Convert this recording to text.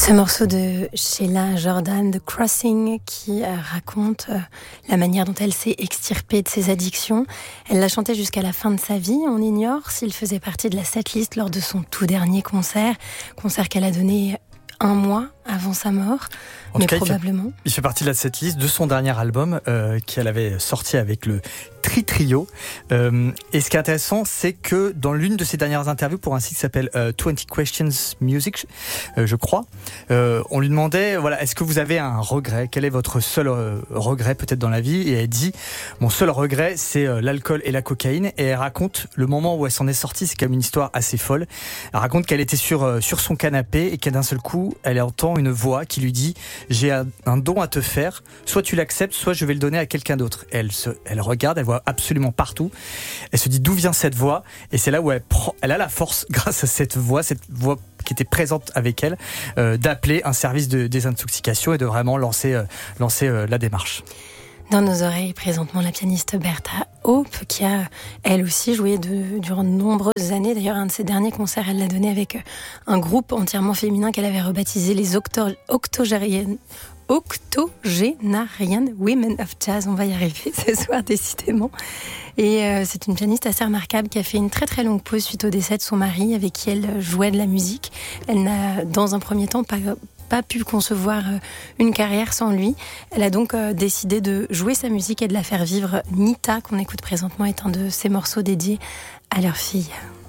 Ce morceau de Sheila Jordan, The Crossing, qui raconte la manière dont elle s'est extirpée de ses addictions. Elle l'a chanté jusqu'à la fin de sa vie. On ignore s'il faisait partie de la setlist lors de son tout dernier concert qu'elle a donné 1 mois avant sa mort, mais probablement. Il fait partie de la setlist de son dernier album qu'elle avait sorti avec le Trio. Et ce qui est intéressant, c'est que dans l'une de ses dernières interviews pour un site qui s'appelle 20 Questions Music, je crois, on lui demandait, voilà, est-ce que vous avez un regret ? Quel est votre seul regret peut-être dans la vie ? Et elle dit, mon seul regret, c'est l'alcool et la cocaïne. Et elle raconte le moment où elle s'en est sortie, c'est quand même une histoire assez folle. Elle raconte qu'elle était sur son canapé et qu'à d'un seul coup, elle entend une voix qui lui dit « J'ai un don à te faire, soit tu l'acceptes, soit je vais le donner à quelqu'un d'autre. » Elle regarde, elle voit absolument partout. Elle se dit d'où vient cette voix ? Et c'est là où elle a la force, grâce à cette voix qui était présente avec elle, d'appeler un service de désintoxication et de vraiment lancer la démarche. Dans nos oreilles, présentement, la pianiste Bertha Hope, qui a, elle aussi, joué durant de nombreuses années. D'ailleurs, un de ses derniers concerts, elle l'a donné avec un groupe entièrement féminin qu'elle avait rebaptisé les Octogénariennes Women of Jazz. On va y arriver ce soir, décidément. Et c'est une pianiste assez remarquable qui a fait une très très longue pause suite au décès de son mari, avec qui elle jouait de la musique. Elle n'a, dans un premier temps, pas pu concevoir une carrière sans lui. Elle a donc décidé de jouer sa musique et de la faire vivre. Nita, qu'on écoute présentement, est un de ses morceaux dédiés à leur fille.